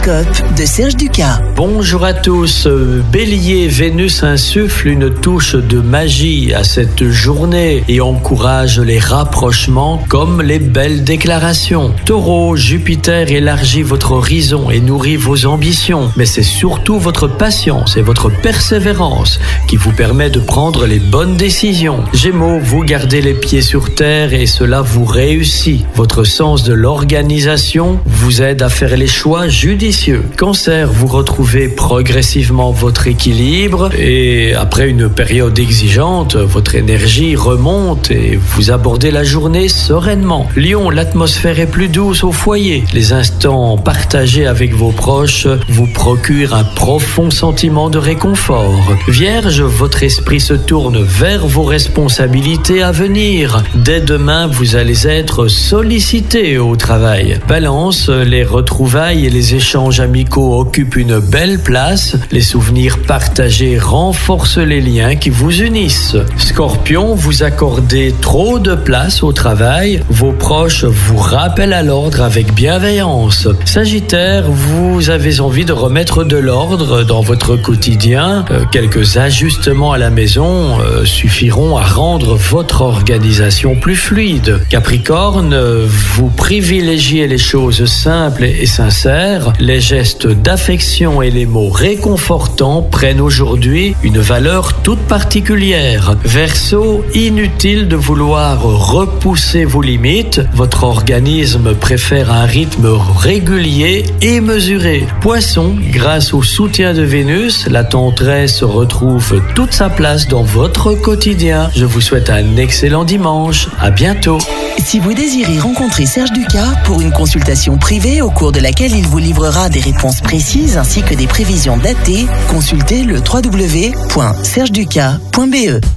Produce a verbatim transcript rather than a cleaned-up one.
L'horoscope de Serge Ducas. Bonjour à tous. Bélier, Vénus insuffle une touche de magie à cette journée et encourage les rapprochements comme les belles déclarations. Taureau, Jupiter élargit votre horizon et nourrit vos ambitions, mais c'est surtout votre patience et votre persévérance qui vous permet de prendre les bonnes décisions. Gémeaux, vous gardez les pieds sur terre et cela vous réussit. Votre sens de l'organisation vous aide à faire les choix judicieux. Cancer, vous retrouvez progressivement votre équilibre et après une période exigeante, votre énergie remonte et vous abordez la journée sereinement. Lion, l'atmosphère est plus douce au foyer. Les instants partagés avec vos proches vous procurent un profond sentiment de réconfort. Vierge, votre esprit se tourne vers vos responsabilités à venir. Dès demain, vous allez être sollicité au travail. Balance, les retrouvailles et les échanges amicaux occupent une belle place. Les souvenirs partagés renforcent les liens qui vous unissent. Scorpion, vous accordez trop de place au travail. Vos proches vous rappellent à l'ordre avec bienveillance. Sagittaire, vous avez envie de remettre de l'ordre dans votre quotidien. Euh, quelques ajustements à la maison euh, suffiront à rendre votre organisation plus fluide. Capricorne, vous privilégiez les choses simples et sincères. Les gestes d'affection et les mots réconfortants prennent aujourd'hui une valeur toute particulière. Verseau, inutile de vouloir repousser vos limites. Votre organisme préfère un rythme régulier et mesuré. Poisson, grâce au soutien de Vénus, la tendresse retrouve toute sa place dans votre quotidien. Je vous souhaite un excellent dimanche. À bientôt. Si vous désirez rencontrer Serge Ducas pour une consultation privée au cours de laquelle il vous livrera des réponses précises ainsi que des prévisions datées, consultez le w w w point serge ducas point b e.